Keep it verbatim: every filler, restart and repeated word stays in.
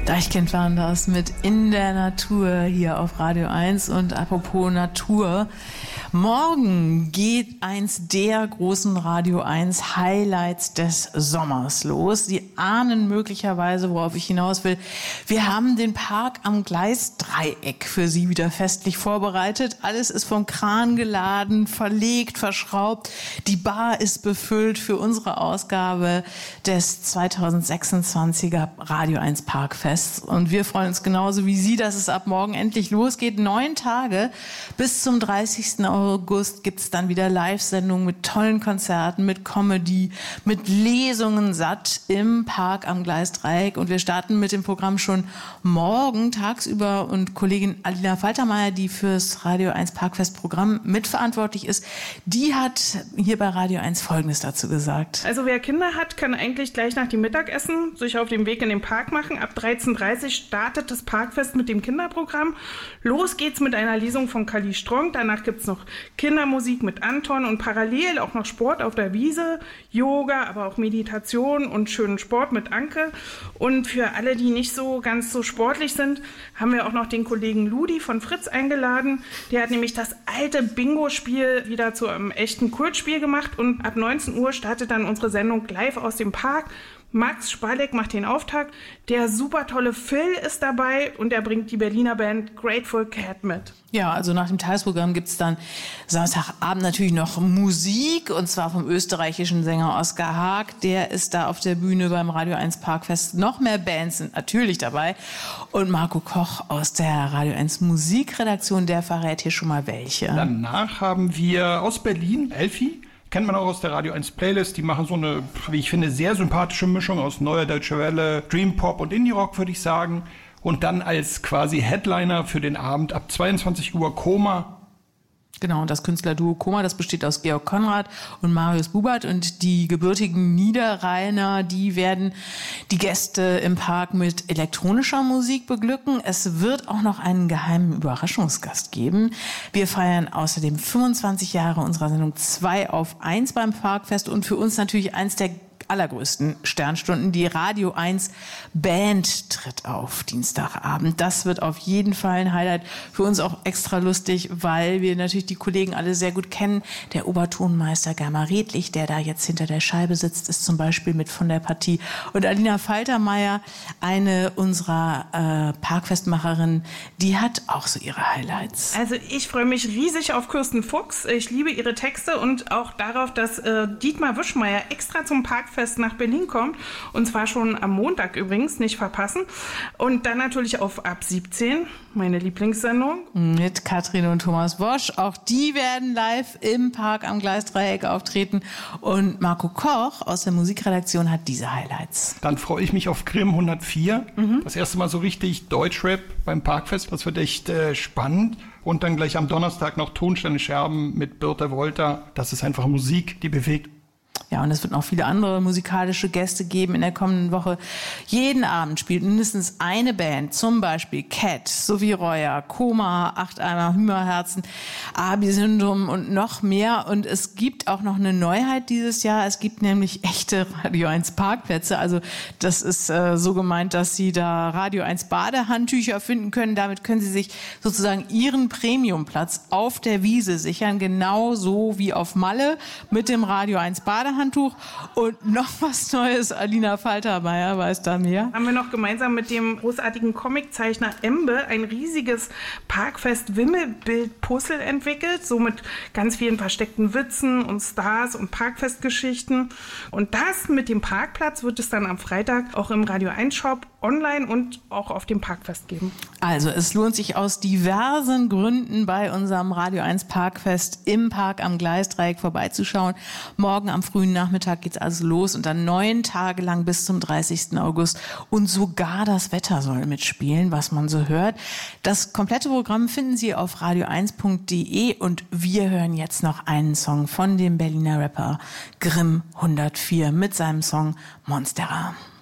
Deichkind waren das mit In der Natur hier auf Radio eins. Und apropos Natur, morgen geht eins der großen Radio eins Highlights des Sommers los. Sie ahnen möglicherweise, worauf ich hinaus will. Wir haben den Park am Gleisdreieck für Sie wieder festlich vorbereitet. Alles ist vom Kran geladen, verlegt, verschraubt. Die Bar ist befüllt für unsere Ausgabe des zweitausendsechsundzwanziger Radio eins Parkfest. Und wir freuen uns genauso wie Sie, dass es ab morgen endlich losgeht. Neun Tage bis zum dreißigsten August gibt es dann wieder Live-Sendungen mit tollen Konzerten, mit Comedy, mit Lesungen satt im Park am Gleisdreieck. Und wir starten mit dem Programm schon morgen tagsüber. Und Kollegin Alina Faltermeier, die fürs Radio eins Parkfest-Programm mitverantwortlich ist, die hat hier bei Radio eins Folgendes dazu gesagt. Also wer Kinder hat, kann eigentlich gleich nach dem Mittagessen sich auf den Weg in den Park machen. Ab dreizehn Uhr dreißig startet das Parkfest mit dem Kinderprogramm. Los geht's mit einer Lesung von Kali Strong. Danach gibt's noch Kindermusik mit Anton und parallel auch noch Sport auf der Wiese, Yoga, aber auch Meditation und schönen Sport mit Anke. Und für alle, die nicht so ganz so sportlich sind, haben wir auch noch den Kollegen Ludi von Fritz eingeladen. Der hat nämlich das alte Bingo-Spiel wieder zu einem echten Kurzspiel gemacht. Und ab neunzehn Uhr startet dann unsere Sendung live aus dem Park. Max Spalek macht den Auftakt. Der super tolle Phil ist dabei und er bringt die Berliner Band Grateful Cat mit. Ja, also nach dem Tagesprogramm gibt es dann Samstagabend natürlich noch Musik, und zwar vom österreichischen Sänger Oskar Haag. Der ist da auf der Bühne beim Radio eins Parkfest. Noch mehr Bands sind natürlich dabei. Und Marco Koch aus der Radio eins Musikredaktion, der verrät hier schon mal welche. Danach haben wir aus Berlin Elfi. Kennt man auch aus der Radio eins Playlist. Die machen so eine, wie ich finde, sehr sympathische Mischung aus neuer Deutsche Welle, Dream Pop und Indie Rock, würde ich sagen. Und dann als quasi Headliner für den Abend ab zweiundzwanzig Uhr Koma. Genau, und das Künstlerduo Koma, das besteht aus Georg Konrad und Marius Bubert, und die gebürtigen Niederrheiner, die werden die Gäste im Park mit elektronischer Musik beglücken. Es wird auch noch einen geheimen Überraschungsgast geben. Wir feiern außerdem fünfundzwanzig Jahre unserer Sendung zwei auf eins beim Parkfest und für uns natürlich eins der allergrößten Sternstunden. Die Radio eins Band tritt auf Dienstagabend. Das wird auf jeden Fall ein Highlight. Für uns auch extra lustig, weil wir natürlich die Kollegen alle sehr gut kennen. Der Obertonmeister Germar Redlich, der da jetzt hinter der Scheibe sitzt, ist zum Beispiel mit von der Partie. Und Alina Faltermeier, eine unserer äh, Parkfestmacherinnen, die hat auch so ihre Highlights. Also ich freue mich riesig auf Kirsten Fuchs. Ich liebe ihre Texte und auch darauf, dass äh, Dietmar Wischmeier extra zum Parkfest nach Berlin kommt, und zwar schon am Montag übrigens, nicht verpassen. Und dann natürlich auf Ab siebzehn, meine Lieblingssendung. Mit Katrin und Thomas Wosch. Auch die werden live im Park am Gleisdreieck auftreten. Und Marco Koch aus der Musikredaktion hat diese Highlights. Dann freue ich mich auf Grimm hundertvier. Mhm. Das erste Mal so richtig Deutschrap beim Parkfest. Das wird echt äh, spannend. Und dann gleich am Donnerstag noch Tonsteine Scherben mit Birte Wolter. Das ist einfach Musik, die bewegt. Ja, und es wird noch viele andere musikalische Gäste geben in der kommenden Woche. Jeden Abend spielt mindestens eine Band, zum Beispiel Cat, Sophie Reuer, Koma, Acht Eimer Hühnerherzen, Abi-Syndrom und noch mehr. Und es gibt auch noch eine Neuheit dieses Jahr. Es gibt nämlich echte Radio eins Parkplätze. Also das ist äh, so gemeint, dass Sie da Radio eins Badehandtücher finden können. Damit können Sie sich sozusagen Ihren Premiumplatz auf der Wiese sichern, genauso wie auf Malle mit dem Radio eins Badehandtuch. Und noch was Neues, Alina Faltermeier weiß da mehr. Haben wir noch gemeinsam mit dem großartigen Comiczeichner Embe ein riesiges Parkfest-Wimmelbild-Puzzle entwickelt, so mit ganz vielen versteckten Witzen und Stars und Parkfestgeschichten. Und das mit dem Parkplatz wird es dann am Freitag auch im Radio eins Shop online und auch auf dem Parkfest geben. Also es lohnt sich aus diversen Gründen bei unserem Radio eins Parkfest im Park am Gleisdreieck vorbeizuschauen. Morgen am frühen Nachmittag geht's also los und dann neun Tage lang bis zum dreißigsten August. Und sogar das Wetter soll mitspielen, was man so hört. Das komplette Programm finden Sie auf radio eins punkt de und wir hören jetzt noch einen Song von dem Berliner Rapper Grimm hundertvier mit seinem Song Monstera.